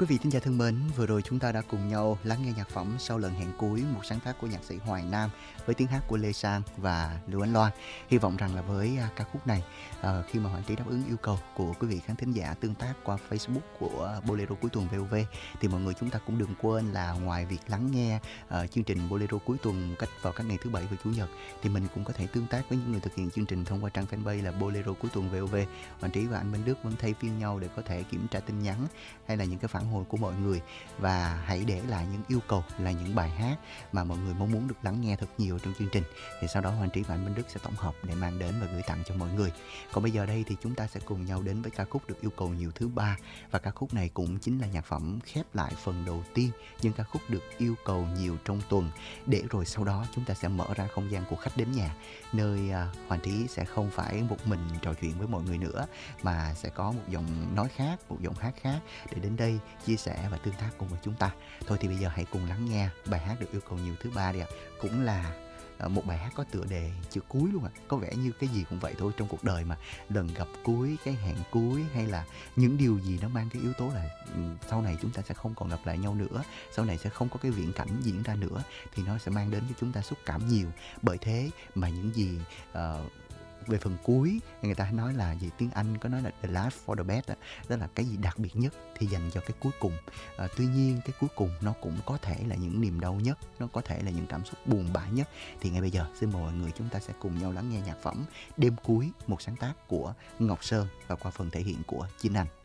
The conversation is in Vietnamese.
Quý vị thính giả thân mến, vừa rồi chúng ta đã cùng nhau lắng nghe nhạc phẩm Sau lần hẹn cuối, một sáng tác của nhạc sĩ Hoài Nam với tiếng hát của Lê Sang và Lưu Ánh Loan. Hy vọng rằng là với ca khúc này, khi mà Hoàng Trí đáp ứng yêu cầu của quý vị khán thính giả tương tác qua Facebook của Bolero Cuối Tuần VOV, thì mọi người chúng ta cũng đừng quên là ngoài việc lắng nghe chương trình Bolero Cuối Tuần cách vào các ngày thứ Bảy và Chủ nhật, thì mình cũng có thể tương tác với những người thực hiện chương trình thông qua trang fanpage là Bolero Cuối Tuần VOV. Hoàng Trí và anh Minh Đức vẫn thay phiên nhau để có thể kiểm tra tin nhắn hay là những cái phản hồi của mọi người, và hãy để lại những yêu cầu là những bài hát mà mọi người mong muốn được lắng nghe thật nhiều trong chương trình, thì sau đó Hoàng Trí và anh Minh Đức sẽ tổng hợp để mang đến và gửi tặng cho mọi người. Còn bây giờ đây thì chúng ta sẽ cùng nhau đến với ca khúc được yêu cầu nhiều thứ ba, và ca khúc này cũng chính là nhạc phẩm khép lại phần đầu tiên những ca khúc được yêu cầu nhiều trong tuần, để rồi sau đó chúng ta sẽ mở ra không gian của khách đến nhà, nơi Hoàng Trí sẽ không phải một mình trò chuyện với mọi người nữa, mà sẽ có một giọng nói khác, một giọng hát khác để đến đây chia sẻ và tương tác cùng với chúng ta. Thôi thì bây giờ hãy cùng lắng nghe bài hát được yêu cầu nhiều thứ ba đi ạ. Cũng là một bài hát có tựa đề chữ cuối luôn ạ. Có vẻ như cái gì cũng vậy thôi trong cuộc đời mà, lần gặp cuối, cái hẹn cuối, hay là những điều gì nó mang cái yếu tố là sau này chúng ta sẽ không còn gặp lại nhau nữa, sau này sẽ không có cái viễn cảnh diễn ra nữa, thì nó sẽ mang đến cho chúng ta xúc cảm nhiều. Bởi thế mà những gì về phần cuối, người ta nói là gì, tiếng Anh có nói là the last for the best đó là cái gì đặc biệt nhất thì dành cho cái cuối cùng. Tuy nhiên cái cuối cùng nó cũng có thể là những niềm đau nhất, nó có thể là những cảm xúc buồn bã nhất. Thì ngay bây giờ xin mời mọi người chúng ta sẽ cùng nhau lắng nghe nhạc phẩm Đêm Cuối, một sáng tác của Ngọc Sơn và qua phần thể hiện của Chính Anh.